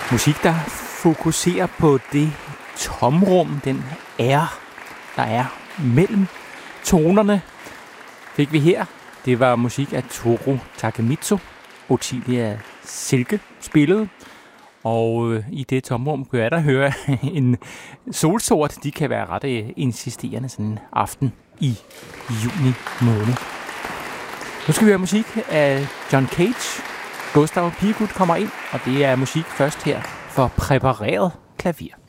Musik, der fokuserer på det tomrum, den der er mellem tonerne, fik vi her. Det var musik af Toru Takemitsu. Ottilia Silke spillede. Og i det tomrum kunne jeg da høre en solsort. De kan være ret insisterende sådan en aften i juni måned. Nu skal vi høre musik af John Cage. Gustav Pilgut kommer ind, og det er musik først her for præpareret klaver.